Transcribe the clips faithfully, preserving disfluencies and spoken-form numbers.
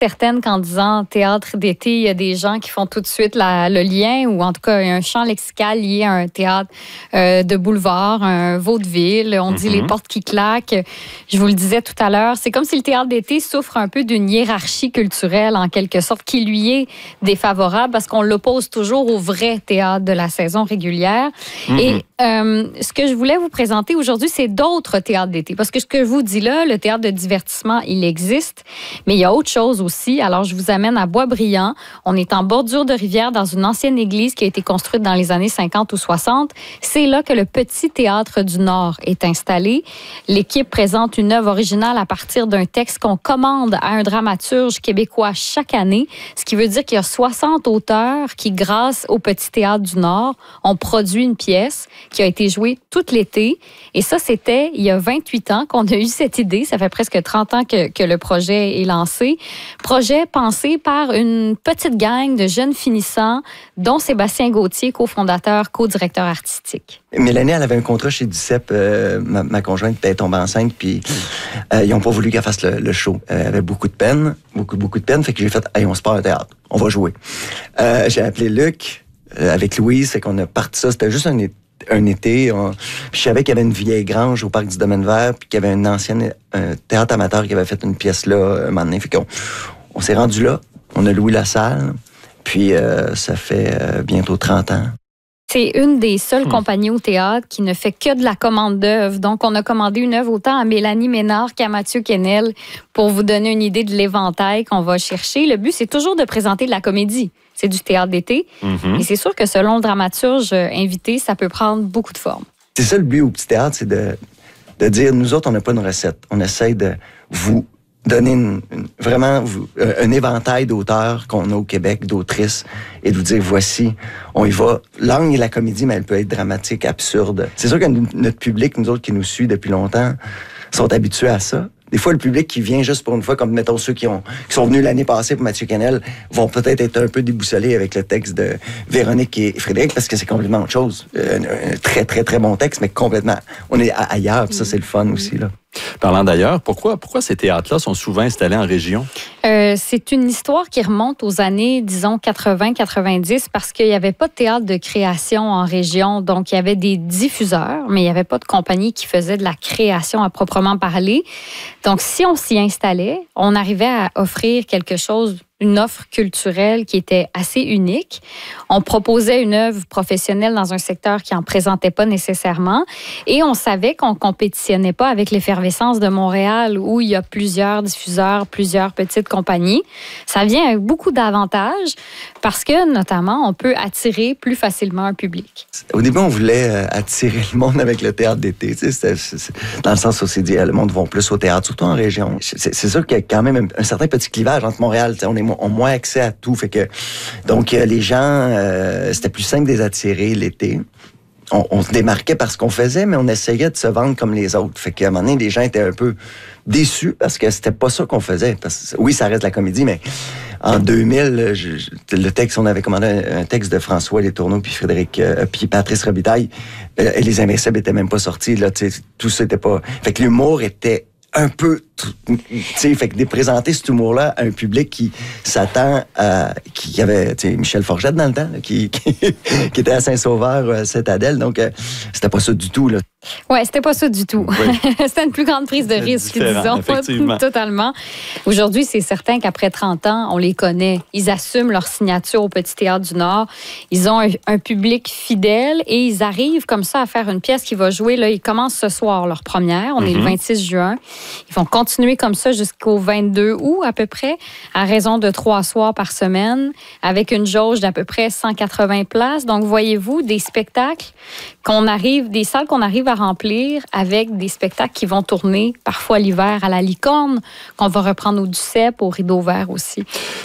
certaine qu'en disant théâtre d'été, il y a des gens qui font tout de suite la, le lien, ou en tout cas un champ lexical lié à un théâtre euh, de boulevard, un vaudeville. On mm-hmm. dit les portes qui claquent. Je vous le disais tout à l'heure, c'est comme si le théâtre d'été souffre un peu d'une hiérarchie culturelle, en quelque sorte, qui lui est défavorable parce qu'on l'oppose toujours au vrai théâtre de la saison régulière. Mm-hmm. Et euh, ce que je voulais vous présenter aujourd'hui, c'est d'autres théâtres d'été. Parce que ce que je vous dis là, le théâtre de divertissement, il existe, mais il y a autre chose aussi. Alors, je vous amène à Boisbriand. On est en bordure de rivière dans une ancienne église qui a été construite dans les années cinquante ou soixante. C'est là que le Petit Théâtre du Nord est installé. L'équipe présente une œuvre originale à partir d'un texte qu'on commande à un dramaturge québécois chaque année, ce qui veut dire qu'il y a soixante auteurs qui, grâce au Petit Théâtre du Nord, ont produit une pièce qui a été jouée tout l'été. Et ça, c'était il y a vingt-huit ans qu'on a eu cette idée. Ça fait presque trente ans que, que le projet est lancé. Projet pensé par une petite gang de jeunes finissants, dont Sébastien Gauthier, cofondateur, co-directeur artistique. Mélanie, elle avait un contrat chez Duceppe. Euh, ma, ma conjointe était tombée enceinte, puis euh, ils n'ont pas voulu qu'elle fasse le, le show. Elle avait beaucoup de peine, beaucoup, beaucoup de peine, fait que j'ai fait « Hey, on se part au théâtre, on va jouer. Euh, » J'ai appelé Luc, euh, avec Louise, fait qu'on a parti ça. C'était juste un été. Un été, on... je savais qu'il y avait une vieille grange au parc du Domaine Vert, puis qu'il y avait une ancienne un théâtre amateur qui avait fait une pièce là un moment donné. Fait qu'on on s'est rendu là, on a loué la salle, puis euh, ça fait euh, bientôt trente ans. C'est une des seules mmh. compagnies au théâtre qui ne fait que de la commande d'œuvres. Donc, on a commandé une œuvre autant à Mélanie Ménard qu'à Mathieu Quesnel pour vous donner une idée de l'éventail qu'on va chercher. Le but, c'est toujours de présenter de la comédie. C'est du théâtre d'été. Mm-hmm. Et c'est sûr que selon le dramaturge invité, ça peut prendre beaucoup de formes. C'est ça le but au Petit Théâtre, c'est de, de dire, nous autres, on n'a pas une recette. On essaie de vous donner une, une, vraiment vous, un éventail d'auteurs qu'on a au Québec, d'autrices, et de vous dire, voici, on y va. L'angle et la comédie, mais elle peut être dramatique, absurde. C'est sûr que notre public, nous autres qui nous suit depuis longtemps, sont habitués à ça. Des fois, le public qui vient juste pour une fois, comme mettons ceux qui, ont, qui sont venus l'année passée pour Mathieu Quesnel, vont peut-être être un peu déboussolés avec le texte de Véronique et Frédéric, parce que c'est complètement autre chose. Un, un très, très, très bon texte, mais complètement... On est ailleurs, puis ça, c'est le fun aussi, là. Parlant d'ailleurs, pourquoi, pourquoi ces théâtres-là sont souvent installés en région? Euh, c'est une histoire qui remonte aux années, disons, quatre-vingts quatre-vingt-dix, parce qu'il n'y avait pas de théâtre de création en région. Donc, il y avait des diffuseurs, mais il n'y avait pas de compagnie qui faisait de la création à proprement parler. Donc, si on s'y installait, on arrivait à offrir quelque chose, une offre culturelle qui était assez unique. On proposait une œuvre professionnelle dans un secteur qui n'en présentait pas nécessairement. Et on savait qu'on ne compétitionnait pas avec l'effervescence de Montréal où il y a plusieurs diffuseurs, plusieurs petites compagnies. Ça vient avec beaucoup d'avantages parce que, notamment, on peut attirer plus facilement un public. Au début, on voulait euh, attirer le monde avec le théâtre d'été. Tu sais, c'est, c'est, dans le sens où c'est dit, le monde va plus au théâtre, surtout en région. C'est, c'est sûr qu'il y a quand même un, un certain petit clivage entre Montréal. Tu sais, on est ont moins accès à tout. Fait que, donc, euh, les gens, euh, c'était plus simple de les attirer l'été. On, on se démarquait par ce qu'on faisait, mais on essayait de se vendre comme les autres. Fait qu'à un moment donné, les gens étaient un peu déçus parce que c'était pas ça qu'on faisait. Parce que, oui, ça reste la comédie, mais en deux mille, je, je, le texte, on avait commandé un, un texte de François Letourneau puis Frédéric, euh, puis Patrice Robitaille. Euh, et les Invincibles étaient même pas sortis. Là, tout ça était pas... Fait que l'humour était un peu, tu sais, fait que de présenter cet humour-là à un public qui s'attend à, qui avait, tu sais, Michel Forgette dans le temps, là, qui, qui, qui était à Saint-Sauveur, euh, Citadelle, donc euh, c'était pas ça du tout, là. Ouais, c'était pas ça du tout. Oui. C'était une plus grande prise de risque, disons, totalement. Aujourd'hui, c'est certain qu'après trente ans, on les connaît. Ils assument leur signature au Petit Théâtre du Nord. Ils ont un, un public fidèle et ils arrivent comme ça à faire une pièce qui va jouer. Là, ils commencent ce soir leur première. On mm-hmm. est le vingt-six juin. Ils vont continuer comme ça jusqu'au vingt-deux août à peu près, à raison de trois soirs par semaine, avec une jauge d'à peu près cent quatre-vingts places. Donc, voyez-vous, des spectacles qu'on arrive, des salles qu'on arrive à remplir avec des spectacles qui vont tourner parfois l'hiver à la Licorne, qu'on va reprendre au Duceppe, au Rideau Vert aussi.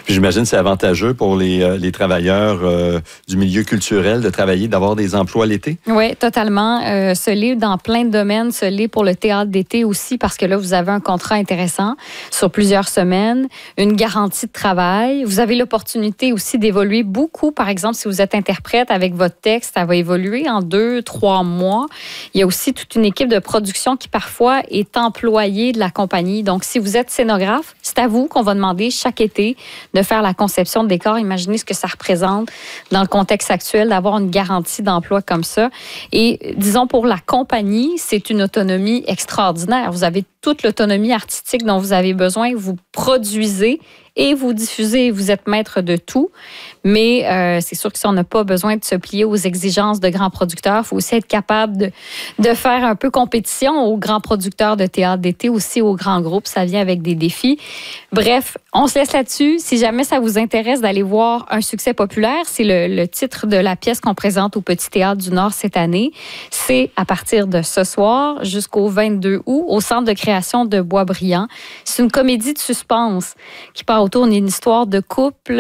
Puis j'imagine que c'est avantageux pour les, euh, les travailleurs euh, du milieu culturel de travailler, d'avoir des emplois l'été? Oui, totalement. Euh, ce livre, dans plein de domaines, ce livre pour le théâtre d'été aussi, parce que là, vous avez un contrat intéressant sur plusieurs semaines, une garantie de travail. Vous avez l'opportunité aussi d'évoluer beaucoup. Par exemple, si vous êtes interprète avec votre texte, ça va évoluer en deux, trois mois. Il y a aussi toute une équipe de production qui parfois est employée de la compagnie. Donc, si vous êtes scénographe, c'est à vous qu'on va demander chaque été de faire la conception de décor. Imaginez ce que ça représente dans le contexte actuel d'avoir une garantie d'emploi comme ça. Et disons, pour la compagnie, c'est une autonomie extraordinaire. Vous avez toute l'autonomie artistique dont vous avez besoin. Vous produisez et vous diffusez, vous êtes maître de tout. Mais euh, c'est sûr que si on n'a pas besoin de se plier aux exigences de grands producteurs, il faut aussi être capable de, de faire un peu compétition aux grands producteurs de théâtre d'été, aussi aux grands groupes. Ça vient avec des défis. Bref, on se laisse là-dessus. Si jamais ça vous intéresse d'aller voir un succès populaire, c'est le, le titre de la pièce qu'on présente au Petit Théâtre du Nord cette année. C'est à partir de ce soir jusqu'au vingt-deux août au Centre de création de Boisbriand. C'est une comédie de suspense qui part autour d'une histoire de couple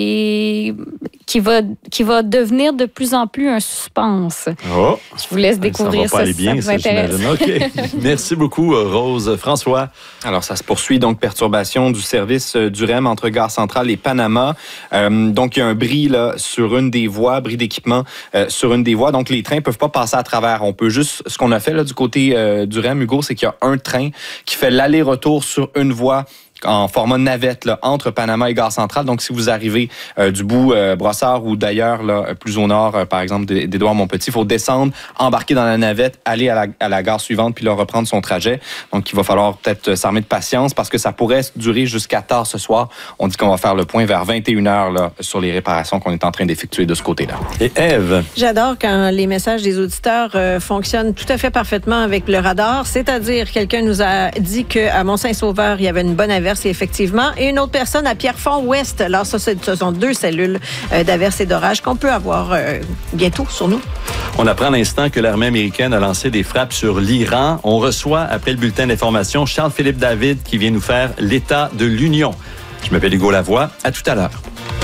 et qui va, qui va devenir de plus en plus un suspense. Oh, je vous laisse découvrir ça, ça si bien, ça vous intéresse. Okay. Merci beaucoup, Rose. François? Alors, ça se poursuit, donc, perturbation du service du R E M entre Gare Centrale et Panama. Euh, donc, il y a un bris là, sur une des voies, bris d'équipement euh, sur une des voies. Donc, les trains ne peuvent pas passer à travers. On peut juste... Ce qu'on a fait là, du côté euh, du R E M, Hugo, c'est qu'il y a un train qui fait l'aller-retour sur une voie en format navette là, entre Panama et Gare Centrale. Donc, si vous arrivez euh, du bout euh, Brossard ou d'ailleurs là, plus au nord, euh, par exemple, d'Édouard-Montpetit, il faut descendre, embarquer dans la navette, aller à la, à la gare suivante, puis là, reprendre son trajet. Donc, il va falloir peut-être s'armer de patience parce que ça pourrait durer jusqu'à tard ce soir. On dit qu'on va faire le point vers vingt et une heures là, sur les réparations qu'on est en train d'effectuer de ce côté-là. Et Ève? J'adore quand les messages des auditeurs euh, fonctionnent tout à fait parfaitement avec le radar. C'est-à-dire, quelqu'un nous a dit qu'à Mont-Saint-Sauveur, il y avait une bonne averse, effectivement, et une autre personne à Pierrefonds-Ouest. Alors, ça, ce sont deux cellules euh, d'averse et d'orage qu'on peut avoir euh, bientôt sur nous. On apprend à l'instant que l'armée américaine a lancé des frappes sur l'Iran. On reçoit, après le bulletin d'information, Charles-Philippe David qui vient nous faire l'état de l'Union. Je m'appelle Hugo Lavoie. À tout à l'heure.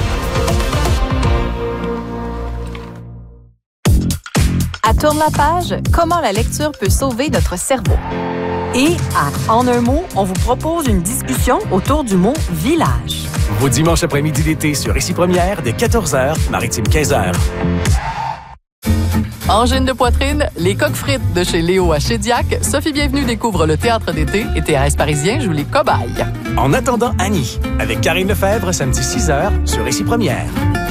À Tourne la page, comment la lecture peut sauver notre cerveau. Et à En un mot, on vous propose une discussion autour du mot « village ». Vos dimanches après-midi d'été sur Ici Première, dès quatorze heures, Maritime quinze heures. Angine de poitrine, les coques frites de chez Léo à Chédiac, Sophie Bienvenue découvre le théâtre d'été et Thérèse Parisien joue les cobayes. En attendant Annie, avec Karine Lefebvre, samedi six heures, sur Ici Première.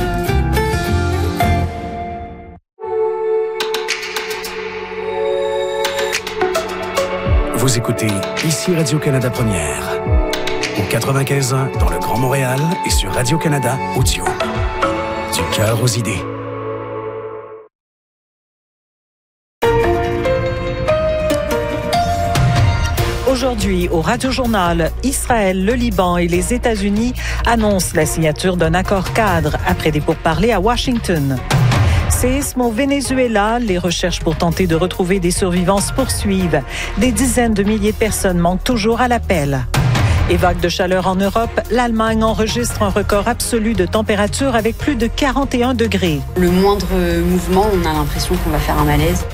Vous écoutez Ici Radio-Canada Première. Au quatre-vingt-quinze ans dans le Grand Montréal et sur Radio-Canada Audio. Du cœur aux idées. Aujourd'hui, au Radio-Journal, Israël, le Liban et les États-Unis annoncent la signature d'un accord cadre après des pourparlers à Washington. Séisme au Venezuela, les recherches pour tenter de retrouver des survivants se poursuivent. Des dizaines de milliers de personnes manquent toujours à l'appel. Et vague de chaleur en Europe, l'Allemagne enregistre un record absolu de température avec plus de quarante et un degrés. Le moindre mouvement, on a l'impression qu'on va faire un malaise.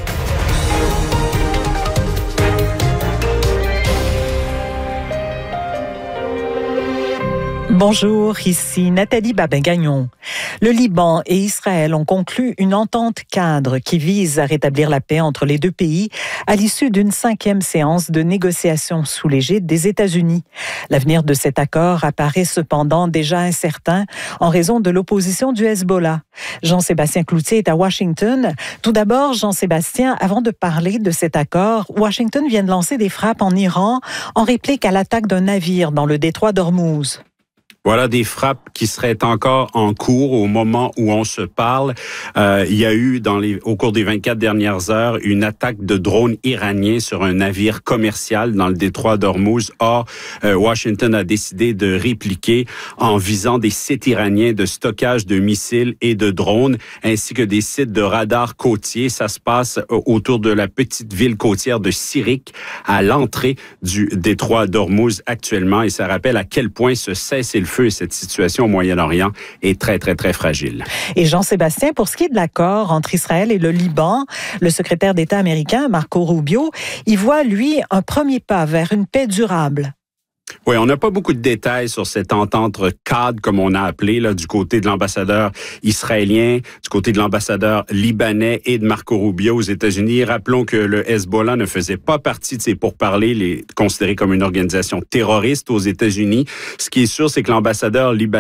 Bonjour, ici Nathalie Babin-Gagnon. Le Liban et Israël ont conclu une entente cadre qui vise à rétablir la paix entre les deux pays à l'issue d'une cinquième séance de négociations sous l'égide des États-Unis. L'avenir de cet accord apparaît cependant déjà incertain en raison de l'opposition du Hezbollah. Jean-Sébastien Cloutier est à Washington. Tout d'abord, Jean-Sébastien, avant de parler de cet accord, Washington vient de lancer des frappes en Iran en réplique à l'attaque d'un navire dans le détroit d'Ormuz. Voilà des frappes qui seraient encore en cours au moment où on se parle. Euh, il y a eu, dans les, au cours des vingt-quatre dernières heures, une attaque de drones iraniens sur un navire commercial dans le détroit d'Ormuz. Or, euh, Washington a décidé de répliquer en visant des sites iraniens de stockage de missiles et de drones, ainsi que des sites de radars côtiers. Ça se passe autour de la petite ville côtière de Sirik, à l'entrée du détroit d'Ormuz actuellement. Et ça rappelle à quel point ce cessez-le-feu cessez-le-feu et cette situation au Moyen-Orient est très, très, très fragile. Et Jean-Sébastien, pour ce qui est de l'accord entre Israël et le Liban, le secrétaire d'État américain, Marco Rubio, il voit, lui, un premier pas vers une paix durable. Oui, on n'a pas beaucoup de détails sur cette entente cadre, comme on a appelé, là, du côté de l'ambassadeur israélien, du côté de l'ambassadeur libanais et de Marco Rubio aux États-Unis. Rappelons que le Hezbollah ne faisait pas partie de ces pourparlers, les considérés comme une organisation terroriste aux États-Unis. Ce qui est sûr, c'est que l'ambassadeur libanais